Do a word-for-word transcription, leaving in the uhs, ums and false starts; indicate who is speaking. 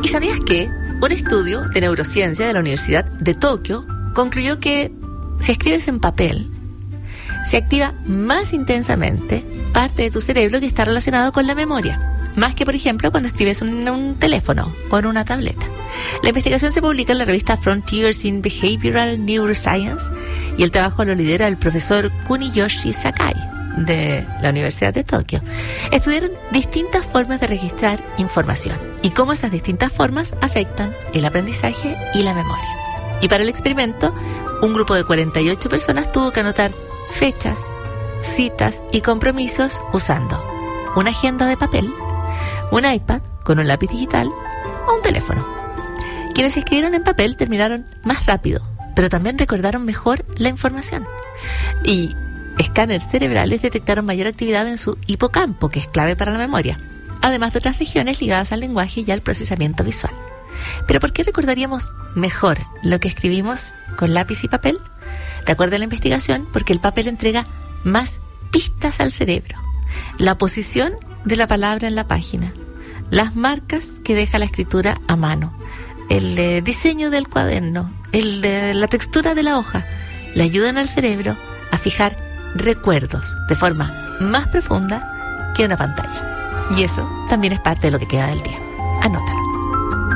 Speaker 1: ¿Y sabías que un estudio de neurociencia de la Universidad de Tokio concluyó que si escribes en papel, se activa más intensamente parte de tu cerebro que está relacionado con la memoria, más que, por ejemplo, cuando escribes en un teléfono o en una tableta? La investigación se publica en la revista Frontiers in Behavioral Neuroscience y el trabajo lo lidera el profesor Kuniyoshi Sakai de la Universidad de Tokio. Estudiaron distintas formas de registrar información y cómo esas distintas formas afectan el aprendizaje y la memoria. Y para el experimento, un grupo de cuarenta y ocho personas tuvo que anotar fechas, citas y compromisos usando una agenda de papel, un iPad con un lápiz digital o un teléfono. Quienes escribieron en papel terminaron más rápido, pero también recordaron mejor la información. Y escáneres cerebrales detectaron mayor actividad en su hipocampo, que es clave para la memoria, además de otras regiones ligadas al lenguaje y al procesamiento visual. ¿Pero por qué recordaríamos mejor lo que escribimos con lápiz y papel? De acuerdo a la investigación, porque el papel entrega más pistas al cerebro. La posición de la palabra en la página, las marcas que deja la escritura a mano, el eh, diseño del cuaderno, el, eh, la textura de la hoja, le ayudan al cerebro a fijar recuerdos de forma más profunda que una pantalla. Y eso también es parte de lo que queda del día. Anótalo.